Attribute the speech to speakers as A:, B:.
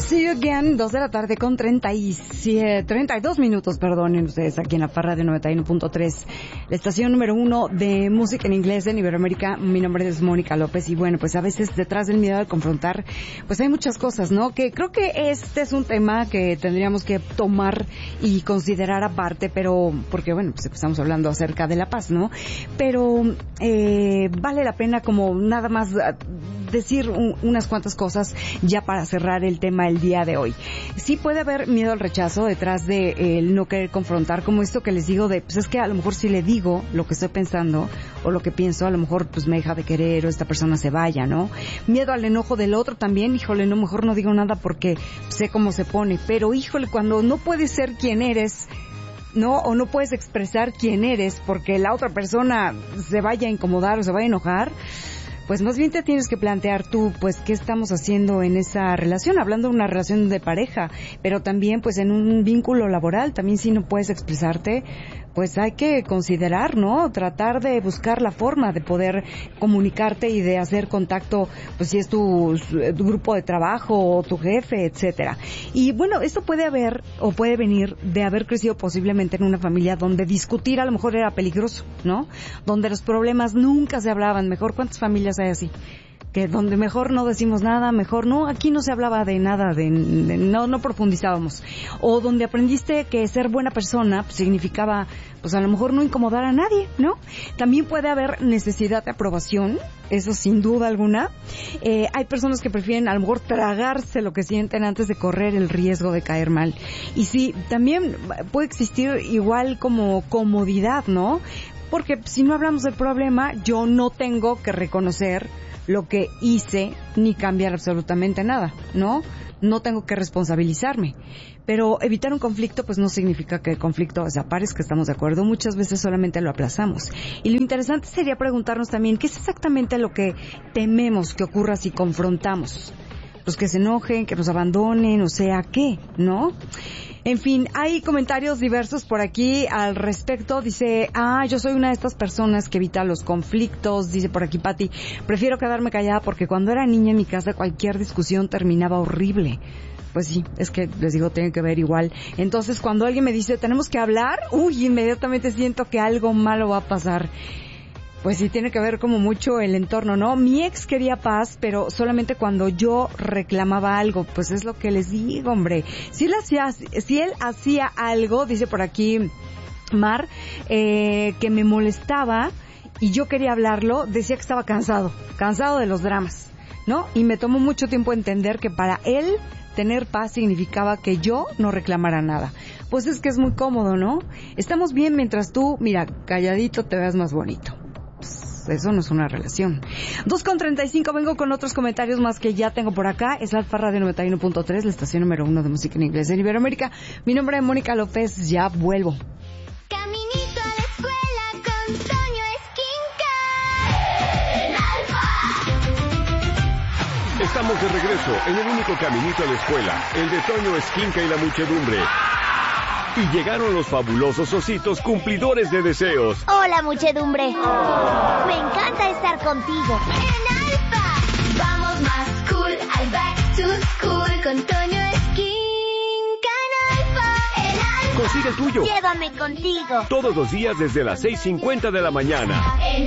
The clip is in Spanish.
A: See you again, 2 de la tarde con 32 minutos, perdonen ustedes, aquí en la Farra de 91.3, la estación número 1 de música en inglés en Iberoamérica. Mi nombre es Mónica López y bueno, pues a veces detrás del miedo al confrontar, pues hay muchas cosas, ¿no? Que creo que este es un tema que tendríamos que tomar y considerar aparte, pero, porque bueno, pues estamos hablando acerca de la paz, ¿no? Pero, vale la pena como nada más decir unas cuantas cosas ya para cerrar el tema el día de hoy. Sí puede haber miedo al rechazo detrás de el no querer confrontar, como esto que les digo de, pues es que a lo mejor si le digo lo que estoy pensando o lo que pienso, a lo mejor pues me deja de querer o esta persona se vaya, ¿no? Miedo al enojo del otro también, híjole, no, mejor no digo nada porque sé cómo se pone, pero híjole, cuando no puedes ser quien eres, ¿no? O no puedes expresar quién eres porque la otra persona se vaya a incomodar o se vaya a enojar, pues más bien te tienes que plantear tú, pues, qué estamos haciendo en esa relación, hablando de una relación de pareja, pero también, pues, en un vínculo laboral, también si no puedes expresarte, pues hay que considerar, ¿no? Tratar de buscar la forma de poder comunicarte y de hacer contacto, pues, si es tu grupo de trabajo o tu jefe, etcétera. Y bueno, esto puede haber o puede venir de haber crecido posiblemente en una familia donde discutir a lo mejor era peligroso, ¿no? Donde los problemas nunca se hablaban. Mejor, ¿cuántas familias hay así? Que donde mejor no decimos nada, mejor no, aquí no se hablaba de nada, no profundizábamos. O donde aprendiste que ser buena persona pues, significaba, pues a lo mejor no incomodar a nadie, ¿no? También puede haber necesidad de aprobación, eso sin duda alguna. Hay personas que prefieren a lo mejor tragarse lo que sienten antes de correr el riesgo de caer mal. Y sí, también puede existir igual como comodidad, ¿no? Porque si no hablamos del problema, yo no tengo que reconocer lo que hice ni cambiar absolutamente nada, ¿no? No tengo que responsabilizarme. Pero evitar un conflicto pues no significa que el conflicto desaparezca, estamos de acuerdo. Muchas veces solamente lo aplazamos. Y lo interesante sería preguntarnos también qué es exactamente lo que tememos que ocurra si confrontamos. Pues que se enojen, que nos abandonen, o sea, ¿qué? ¿No? En fin, hay comentarios diversos por aquí al respecto. Dice, yo soy una de estas personas que evita los conflictos. Dice por aquí Pati, prefiero quedarme callada porque cuando era niña en mi casa cualquier discusión terminaba horrible. Pues sí, es que les digo, tiene que ver igual. Entonces cuando alguien me dice, tenemos que hablar, inmediatamente siento que algo malo va a pasar. Pues sí, tiene que ver como mucho el entorno, ¿no? Mi ex quería paz, pero solamente cuando yo reclamaba algo. Pues es lo que les digo, hombre. Si él hacía algo, dice por aquí Mar, que me molestaba y yo quería hablarlo, decía que estaba cansado de los dramas, ¿no? Y me tomó mucho tiempo entender que para él tener paz significaba que yo no reclamara nada. Pues es que es muy cómodo, ¿no? Estamos bien mientras tú, mira, calladito te veas más bonito. Eso no es una relación. 2:35, vengo con otros comentarios más que ya tengo por acá. Es la Farra de 91.3, la estación número 1 de música en inglés en Iberoamérica. Mi nombre es Mónica López, ya vuelvo.
B: Caminito a la escuela con Toño Esquinca.
C: Estamos de regreso en el único caminito a la escuela, el de Toño Esquinca y la muchedumbre. Y llegaron los fabulosos ositos cumplidores de deseos.
B: Hola, muchedumbre. Me encanta estar contigo. En Alfa. Vamos más cool al back to school con Toño Esquinca en Alfa. En Alfa.
C: Consigue el tuyo.
B: Llévame contigo.
C: Todos los días desde las 6:50 de la mañana.
B: En